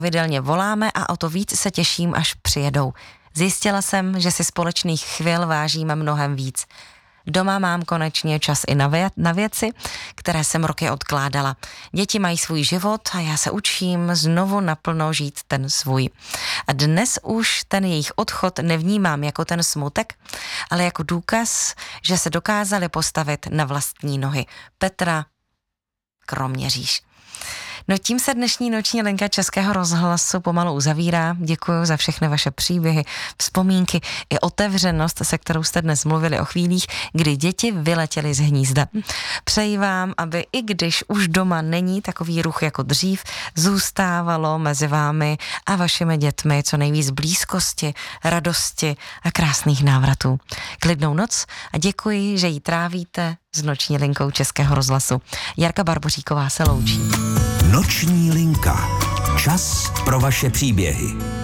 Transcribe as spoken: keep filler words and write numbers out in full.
Pravidelně voláme a o to víc se těším, až přijedou. Zjistila jsem, že si společných chvil vážíme mnohem víc. Doma mám konečně čas i na, vě- na věci, které jsem roky odkládala. Děti mají svůj život a já se učím znovu naplno žít ten svůj. A dnes už ten jejich odchod nevnímám jako ten smutek, ale jako důkaz, že se dokázali postavit na vlastní nohy. Petra Kroměříž. No tím se dnešní noční linka Českého rozhlasu pomalu uzavírá. Děkuji za všechny vaše příběhy, vzpomínky i otevřenost, se kterou jste dnes mluvili o chvílích, kdy děti vyletěly z hnízda. Přeji vám, aby i když už doma není takový ruch jako dřív, zůstávalo mezi vámi a vašimi dětmi co nejvíc blízkosti, radosti a krásných návratů. Klidnou noc a děkuji, že ji trávíte s noční linkou Českého rozhlasu. Jarka Barboříková se loučí. Noční linka. Čas pro vaše příběhy.